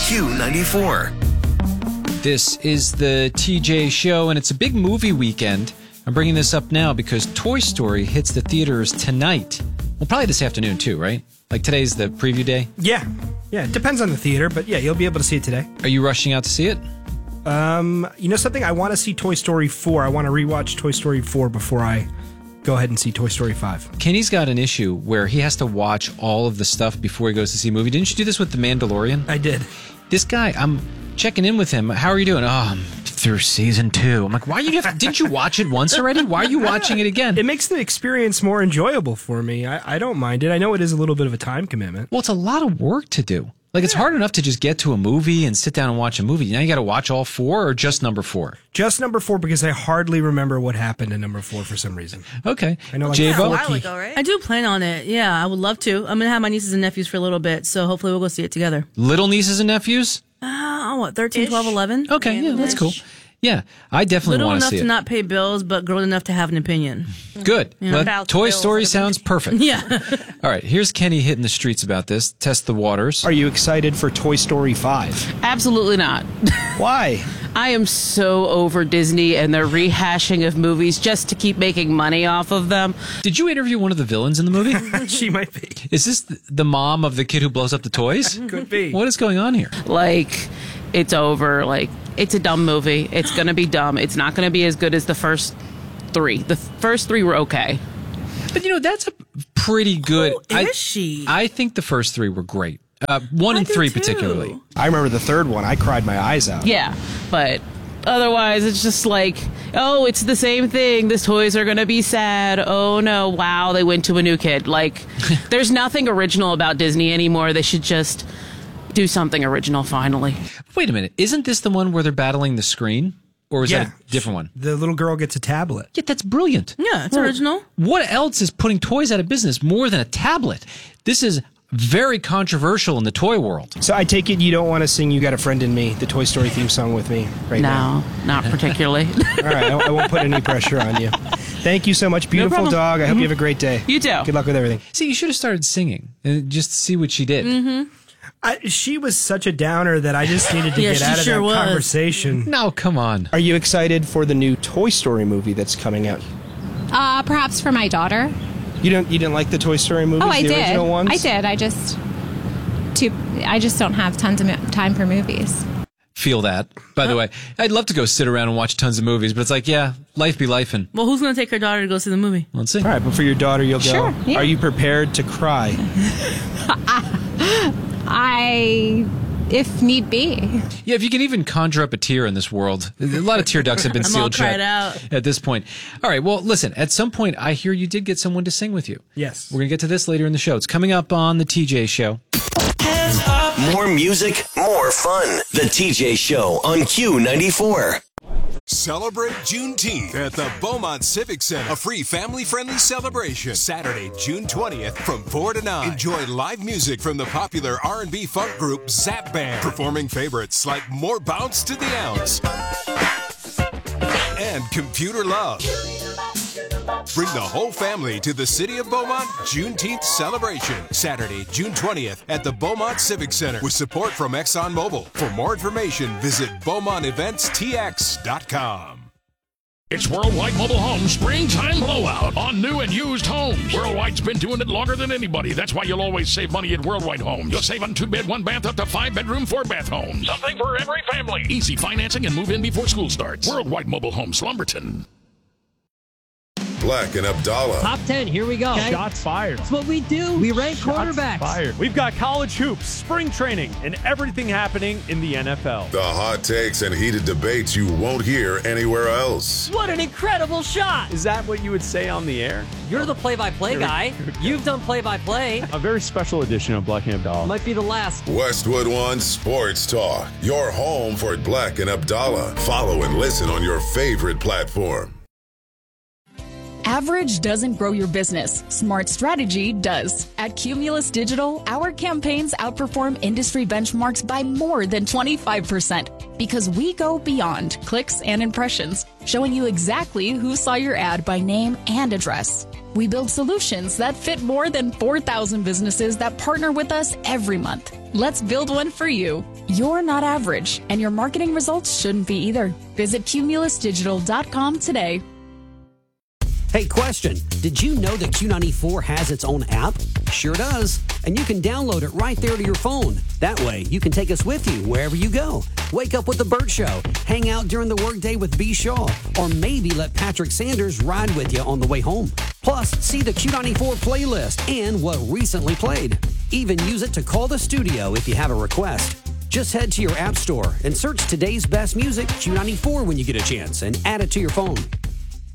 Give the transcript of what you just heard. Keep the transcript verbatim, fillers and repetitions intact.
Q ninety-four. This is the T J Show, and it's a big movie weekend. I'm bringing this up now because Toy Story hits the theaters tonight. Well, probably this afternoon, too, right? Like today's the preview day? Yeah. Yeah, it depends on the theater, but yeah, you'll be able to see it today. Are you rushing out to see it? Um, you know something? I want to see Toy Story four. I want to rewatch Toy Story four before I go ahead and see Toy Story five. Kenny's got an issue where he has to watch all of the stuff before he goes to see a movie. Didn't you do this with The Mandalorian? I did. This guy, I'm checking in with him. How are you doing? Oh, I'm through season two. I'm like, why you have, didn't you watch it once already? Why are you watching it again? It makes the experience more enjoyable for me. I, I don't mind it. I know it is a little bit of a time commitment. Well, it's a lot of work to do. Like, it's hard enough to just get to a movie and sit down and watch a movie. Now you got to watch all four or just number four? Just number four, because I hardly remember what happened in number four for some reason. Okay. I know, like, J-Bo? A while ago, right? I do plan on it. Yeah, I would love to. I'm going to have my nieces and nephews for a little bit, so hopefully we'll go see it together. Little nieces and nephews? Uh, what, thirteen, Ish. twelve, eleven? Okay, yeah, that's cool. Yeah, I definitely Little want to enough see to it. not pay bills, but grown enough to have an opinion. Good. Well, About Toy bills Story and sounds perfect. Yeah. All right, here's Kenny hitting the streets about this. Test the waters. Are you excited for Toy Story five? Absolutely not. Why? I am so over Disney and their rehashing of movies just to keep making money off of them. Did you interview one of the villains in the movie? She might be. Is this th- the mom of the kid who blows up the toys? Could be. What is going on here? Like, it's over. Like, it's a dumb movie. It's going to be dumb. It's not going to be as good as the first three. The first three were okay. But, you know, that's a pretty good... Who I, is she? I think the first three were great. Uh, one I and do three too. particularly. I remember the third one. I cried my eyes out. Yeah, but otherwise it's just like, oh, it's the same thing. The toys are going to be sad. Oh, no, wow, they went to a new kid. Like, there's nothing original about Disney anymore. They should just do something original finally. Wait a minute. Isn't this the one where they're battling the screen? Or is Yeah. that a different one? The little girl gets a tablet. Yeah, that's brilliant. Yeah, it's original. What else is putting toys out of business more than a tablet? This is very controversial in the toy world. So I take it you don't want to sing You Got a Friend in Me, the Toy Story theme song with me right now? No, not particularly. All right, I, I won't put any pressure on you. Thank you so much. Beautiful problem. dog. I hope you have a great day. You too. Good luck with everything. See, you should have started singing and just see what she did. I, she was such a downer that I just needed to Yeah, get she out of sure that was. conversation. No, come on. Are you excited for the new Toy Story movie that's coming out? Uh, perhaps for my daughter. You don't. You didn't like the Toy Story movies, Oh, I the did. original ones? I did. I just, too, I just don't have tons of mo- time for movies. Feel that. By the way, I'd love to go sit around and watch tons of movies, but it's like, yeah, life be lifing. Well, who's going to take her daughter to go see the movie? Let's see. All right, but for your daughter, you'll go. Sure, yeah. Are you prepared to cry? I, if need be. Yeah, if you can even conjure up a tear in this world, a lot of tear ducts have been I'm all sealed shut cried out. at this point. All right, well, listen, at some point, I hear you did get someone to sing with you. Yes. We're going to get to this later in the show. It's coming up on the T J Show. More music, more fun. The T J Show on Q ninety-four. Celebrate Juneteenth at the Beaumont Civic Center, a free family-friendly celebration. Saturday, June twentieth from four to nine. Enjoy live music from the popular R and B funk group Zap Band, performing favorites like More Bounce to the Ounce and Computer Love. Bring the whole family to the City of Beaumont Juneteenth celebration. Saturday, June twentieth at the Beaumont Civic Center with support from ExxonMobil. For more information, visit Beaumont Events T X dot com. It's Worldwide Mobile Home Springtime Blowout on new and used homes. Worldwide's been doing it longer than anybody. That's why you'll always save money at Worldwide Homes. You'll save on two-bed, one-bath, up to five-bedroom, four-bath homes. Something for every family. Easy financing and move in before school starts. Worldwide Mobile Home Slumberton. Black and Abdallah. Top ten, here we go. Okay. Shots fired. That's what we do. We rank Shots quarterbacks. fired. We've got college hoops, spring training, and everything happening in the N F L. The hot takes and heated debates you won't hear anywhere else. What an incredible shot. Is that what you would say on the air? You're the play-by-play guy. You've done play-by-play. A very special edition of Black and Abdallah. Might be the last. Westwood One Sports Talk. Your home for Black and Abdallah. Follow and listen on your favorite platform. Average doesn't grow your business. Smart strategy does. At Cumulus Digital, our campaigns outperform industry benchmarks by more than twenty-five percent because we go beyond clicks and impressions, showing you exactly who saw your ad by name and address. We build solutions that fit more than four thousand businesses that partner with us every month. Let's build one for you. You're not average, and your marketing results shouldn't be either. Visit cumulus digital dot com today. Hey, question. Did you know that Q ninety-four has its own app? Sure does. And you can download it right there to your phone. That way, you can take us with you wherever you go. Wake up with the Burt Show, hang out during the workday with B. Shaw, or maybe let Patrick Sanders ride with you on the way home. Plus, see the Q ninety-four playlist and what recently played. Even use it to call the studio if you have a request. Just head to your app store and search today's best music, Q ninety-four, when you get a chance, and add it to your phone.